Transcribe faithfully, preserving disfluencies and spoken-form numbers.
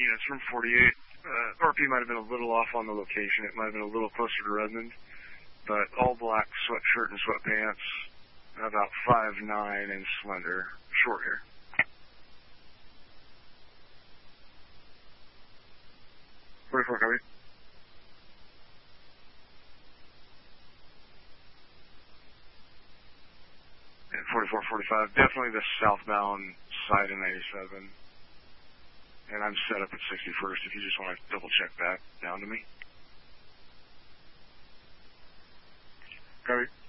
units from forty-eight. Uh, R P might have been a little off on the location. It might have been a little closer to Redmond, but all black sweatshirt and sweatpants, about five nine and slender, short hair. forty-four, copy. And forty-four, forty-five, definitely the southbound side of ninety-seven. And I'm set up at sixty-first if you just want to double check that down to me. Copy.